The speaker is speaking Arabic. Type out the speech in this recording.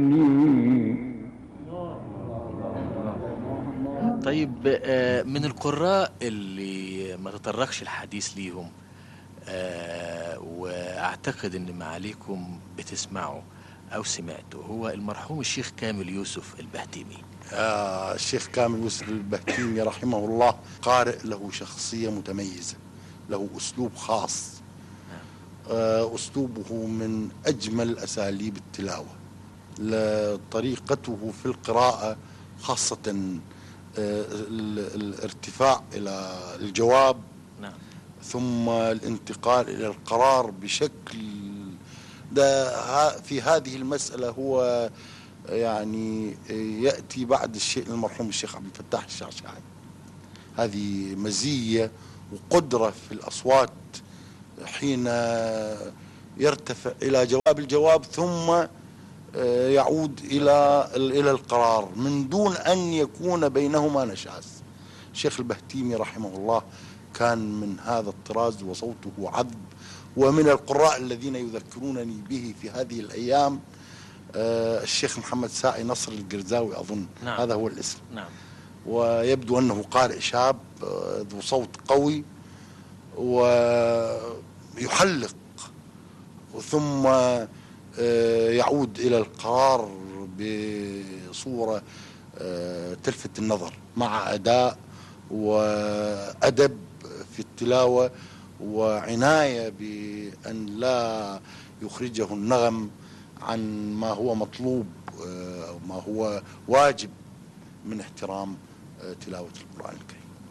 طيب، من القراء اللي ما تطرقش الحديث ليهم، واعتقد ان معاليكم بتسمعوا او سمعتوا، هو المرحوم الشيخ كامل يوسف البهتيمي. الشيخ كامل يوسف البهتيمي رحمه الله قارئ له شخصية متميزة، له أسلوب خاص. نعم. أسلوبه من أجمل أساليب التلاوة. طريقته في القراءة خاصة الارتفاع إلى الجواب، نعم. ثم الانتقال إلى القرار بشكل في هذه المسألة هو يعني يأتي بعد الشيء المرحوم الشيخ عبد الفتاح الشعشاعي. هذه مزية وقدرة في الأصوات حين يرتفع إلى جواب الجواب ثم يعود إلى القرار من دون أن يكون بينهما نشاز. الشيخ البهتيمي رحمه الله كان من هذا الطراز وصوته عذب، ومن القراء الذين يذكرونني به في هذه الأيام الشيخ محمد ساعي نصر القرزاوي أظن. نعم. هذا هو الاسم. نعم. ويبدو أنه قارئ شاب ذو صوت قوي ويحلق، ثم يعود إلى القرار بصورة تلفت النظر، مع أداء وأدب في التلاوة وعناية بأن لا يخرجه النغم عن ما هو مطلوب أو ما هو واجب من احترام تلاوة القرآن الكريم.